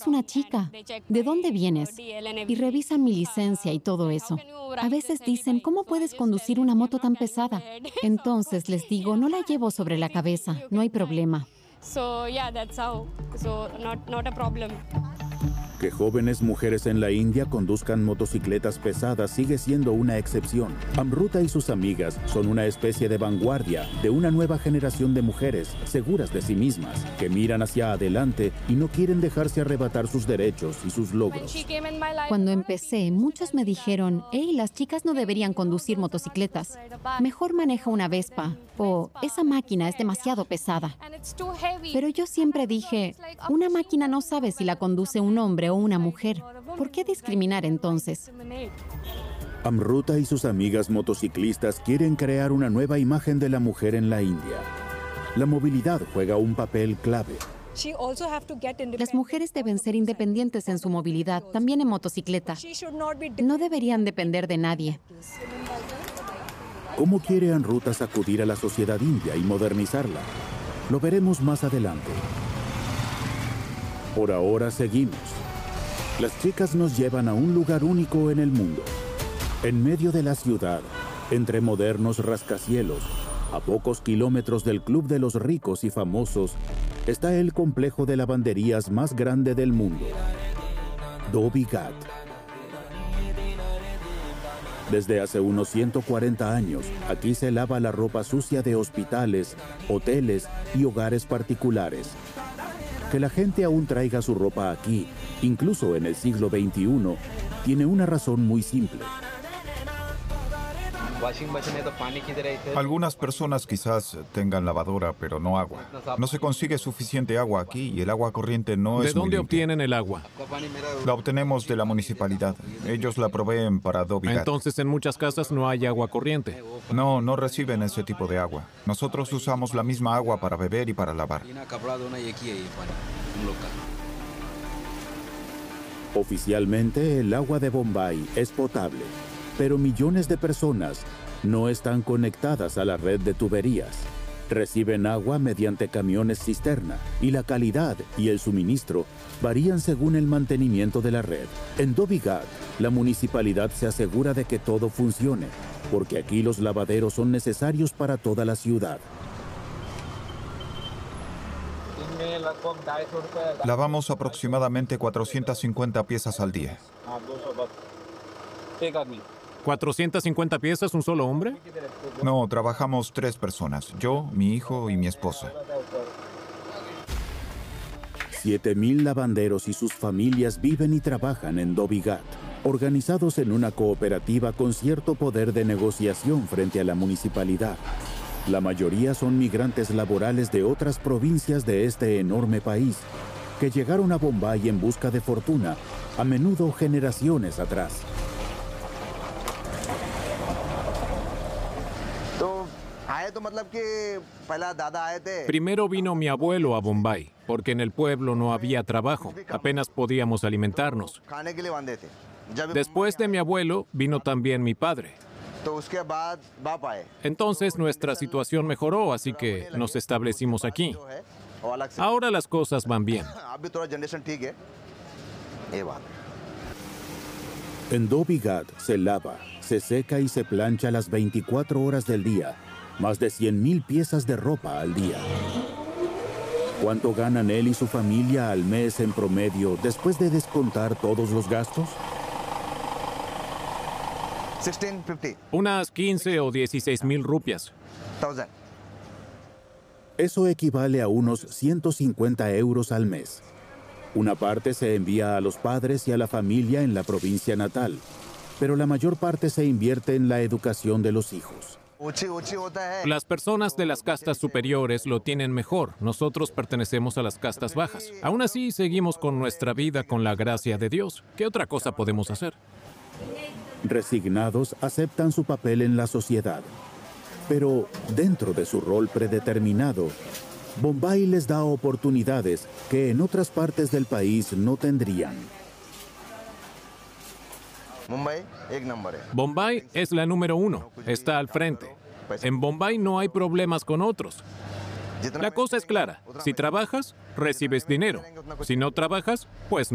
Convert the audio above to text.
eres una chica. ¿De dónde vienes? Y revisan mi licencia y todo eso. A veces dicen, ¿cómo puedes conducir una moto tan pesada? Entonces les digo, no la llevo sobre la cabeza, no hay problema. Que jóvenes mujeres en la India conduzcan motocicletas pesadas sigue siendo una excepción. Amruta y sus amigas son una especie de vanguardia de una nueva generación de mujeres seguras de sí mismas, que miran hacia adelante y no quieren dejarse arrebatar sus derechos y sus logros. Cuando empecé, muchos me dijeron, hey, las chicas no deberían conducir motocicletas. Mejor maneja una Vespa, o esa máquina es demasiado pesada. Pero yo siempre dije, una máquina no sabe si la conduce un hombre o una mujer. ¿Por qué discriminar entonces? Amruta y sus amigas motociclistas quieren crear una nueva imagen de la mujer en la India. La movilidad juega un papel clave. Las mujeres deben ser independientes en su movilidad, también en motocicleta. No deberían depender de nadie. ¿Cómo quiere Amruta sacudir a la sociedad india y modernizarla? Lo veremos más adelante. Por ahora seguimos. Las chicas nos llevan a un lugar único en el mundo. En medio de la ciudad, entre modernos rascacielos, a pocos kilómetros del Club de los Ricos y Famosos, está el complejo de lavanderías más grande del mundo, Dhobi Ghat. Desde hace unos 140 años, aquí se lava la ropa sucia de hospitales, hoteles y hogares particulares. Que la gente aún traiga su ropa aquí, incluso en el siglo XXI, tiene una razón muy simple. Algunas personas quizás tengan lavadora, pero no agua. No se consigue suficiente agua aquí y el agua corriente no es ¿De muy dónde limpia. obtienen el agua? La obtenemos de la municipalidad. Ellos la proveen para Dhobi Ghat. Entonces en muchas casas no hay agua corriente. No reciben ese tipo de agua. Nosotros usamos la misma agua para beber y para lavar. Oficialmente, el agua de Bombay es potable, pero millones de personas no están conectadas a la red de tuberías. Reciben agua mediante camiones cisterna y la calidad y el suministro varían según el mantenimiento de la red. En Dhobi Ghat, la municipalidad se asegura de que todo funcione, porque aquí los lavaderos son necesarios para toda la ciudad. Lavamos aproximadamente 450 piezas al día. ¿450 piezas un solo hombre? No, trabajamos 3 personas. Yo, mi hijo y mi esposa. 7,000 lavanderos y sus familias viven y trabajan en Dhobi Ghat, organizados en una cooperativa con cierto poder de negociación frente a la municipalidad. La mayoría son migrantes laborales de otras provincias de este enorme país, que llegaron a Bombay en busca de fortuna, a menudo generaciones atrás. Primero vino mi abuelo a Bombay, porque en el pueblo no había trabajo, apenas podíamos alimentarnos. Después de mi abuelo, vino también mi padre. Entonces nuestra situación mejoró, así que nos establecimos aquí. Ahora las cosas van bien. En Dhobi Ghat se lava, se seca y se plancha las 24 horas del día, más de 100,000 piezas de ropa al día. ¿Cuánto ganan él y su familia al mes en promedio después de descontar todos los gastos? Unas 15 o 16,000 rupias. Eso equivale a unos 150 euros al mes. Una parte se envía a los padres y a la familia en la provincia natal, pero la mayor parte se invierte en la educación de los hijos. Las personas de las castas superiores lo tienen mejor. Nosotros pertenecemos a las castas bajas. Aún así, seguimos con nuestra vida con la gracia de Dios. ¿Qué otra cosa podemos hacer? Resignados, aceptan su papel en la sociedad. Pero dentro de su rol predeterminado, Bombay les da oportunidades que en otras partes del país no tendrían. Bombay es la número 1. Está al frente. En Bombay no hay problemas con otros. La cosa es clara. Si trabajas, recibes dinero. Si no trabajas, pues